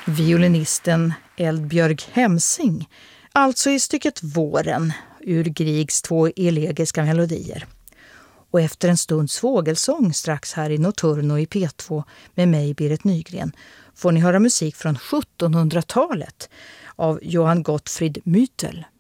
violinisten Eldbjörg Hemsing, alltså i stycket Våren ur Griegs 2 elegiska melodier. Och efter en stunds fågelsång strax här i Notturno i P2 med mig, Berit Nygren, får ni höra musik från 1700-talet av Johann Gottfried Müthel.